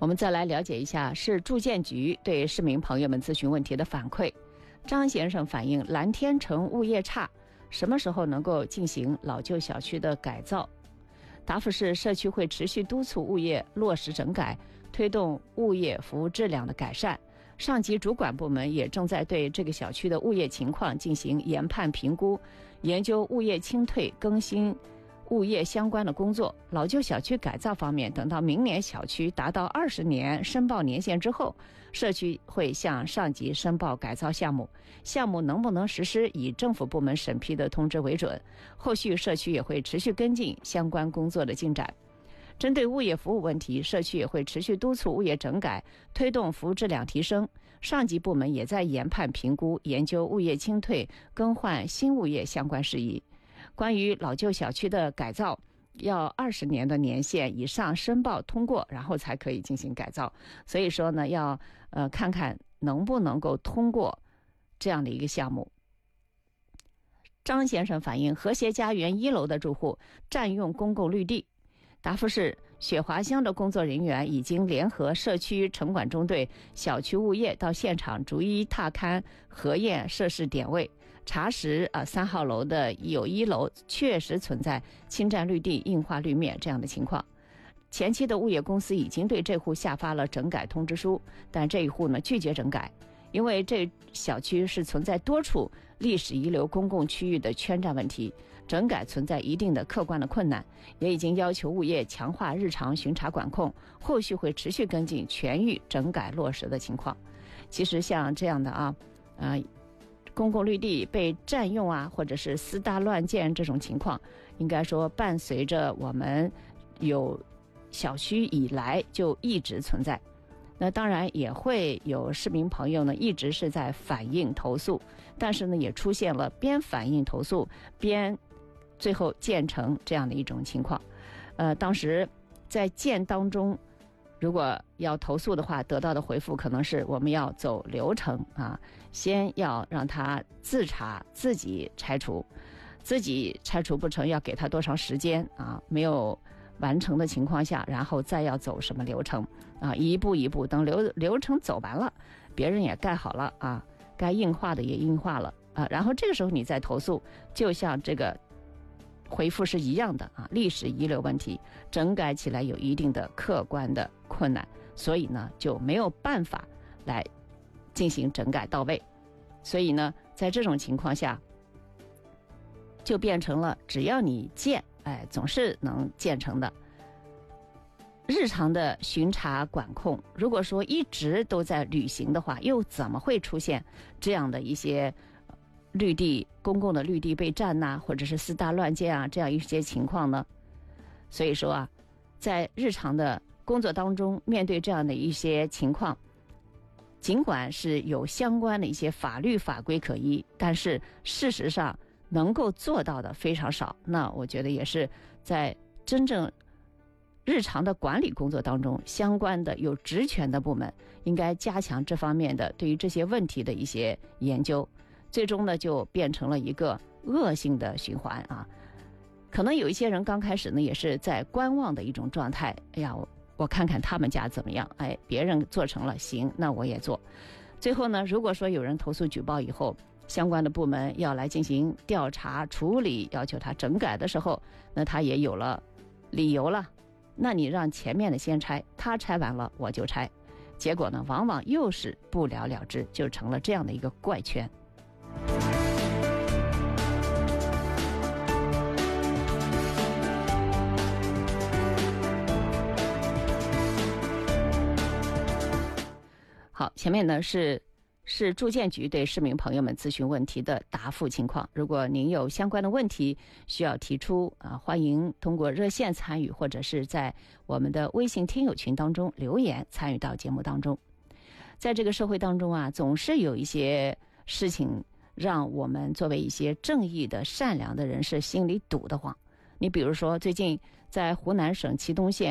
我们再来了解一下市住建局对市民朋友们咨询问题的反馈。张先生反映蓝天城物业差，什么时候能够进行老旧小区的改造？答复是社区会持续督促物业落实整改，推动物业服务质量的改善。上级主管部门也正在对这个小区的物业情况进行研判评估，研究物业清退更新物业相关的工作。老旧小区改造方面，等到明年小区达到20年申报年限之后，社区会向上级申报改造项目，项目能不能实施以政府部门审批的通知为准。后续社区也会持续跟进相关工作的进展。针对物业服务问题，社区也会持续督促物业整改，推动服务质量提升。上级部门也在研判评估，研究物业清退更换新物业相关事宜。关于老旧小区的改造，要20年的年限以上申报通过，然后才可以进行改造。所以说呢，要看看能不能够通过这样的一个项目。张先生反映和谐家园1楼的住户占用公共绿地。答复是雪华乡的工作人员已经联合社区城管中队、小区物业到现场逐一踏勘核验涉事点位，查实3号楼的有1楼确实存在侵占绿地、硬化绿面这样的情况。前期的物业公司已经对这户下发了整改通知书，但这一户呢拒绝整改，因为这小区是存在多处历史遗留公共区域的圈占问题，整改存在一定的客观的困难，也已经要求物业强化日常巡查管控，后续会持续跟进全域整改落实的情况。其实像这样的公共绿地被占用或者是私搭乱建这种情况，应该说伴随着我们有小区以来就一直存在。那当然也会有市民朋友呢一直是在反映投诉，但是呢也出现了边反映投诉边最后建成这样的一种情况。当时在建当中，如果要投诉的话，得到的回复可能是我们要走流程先要让他自查自己拆除，自己拆除不成要给他多长时间没有完成的情况下，然后再要走什么流程一步一步，等流程走完了，别人也盖好了该硬化的也硬化了然后这个时候你再投诉，就像这个回复是一样的历史遗留问题，整改起来有一定的客观的困难，所以呢就没有办法来进行整改到位。所以呢在这种情况下，就变成了只要你建总是能建成的。日常的巡查管控，如果说一直都在履行的话，又怎么会出现这样的一些绿地公共的绿地被占或者是私搭乱建这样一些情况呢？所以说在日常的工作当中，面对这样的一些情况，尽管是有相关的一些法律法规可依，但是事实上能够做到的非常少。那我觉得也是在真正日常的管理工作当中，相关的有职权的部门应该加强这方面的对于这些问题的一些研究，最终呢就变成了一个恶性的循环可能有一些人刚开始呢也是在观望的一种状态，我看看他们家怎么样，别人做成了行，那我也做。最后呢，如果说有人投诉举报以后，相关的部门要来进行调查处理，要求他整改的时候，那他也有了理由了，那你让前面的先拆，他拆完了我就拆，结果呢往往又是不了了之，就成了这样的一个怪圈。好，前面呢是住建局对市民朋友们咨询问题的答复情况。如果您有相关的问题需要提出欢迎通过热线参与，或者是在我们的微信听友群当中留言参与到节目当中。在这个社会当中总是有一些事情让我们作为一些正义的善良的人士心里堵得慌。你比如说最近在湖南省祁东县